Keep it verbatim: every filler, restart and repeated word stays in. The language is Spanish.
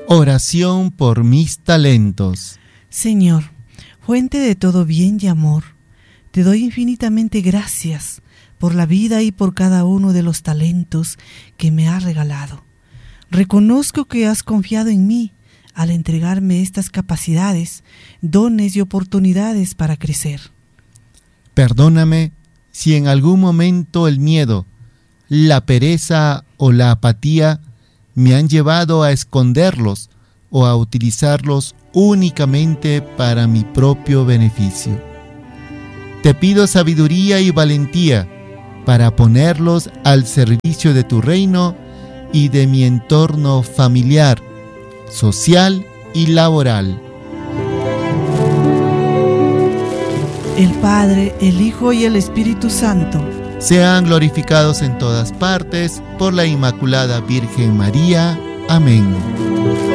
Oración por mis talentos. Señor, fuente de todo bien y amor, te doy infinitamente gracias por la vida y por cada uno de los talentos que me has regalado. Reconozco que has confiado en mí al entregarme estas capacidades, dones y oportunidades para crecer. Perdóname si en algún momento el miedo, la pereza o la apatía me han llevado a esconderlos o a utilizarlos únicamente para mi propio beneficio. Te pido sabiduría y valentía para ponerlos al servicio de tu reino y de mi entorno familiar, social y laboral. El Padre, el Hijo y el Espíritu Santo sean glorificados en todas partes por la Inmaculada Virgen María. Amén.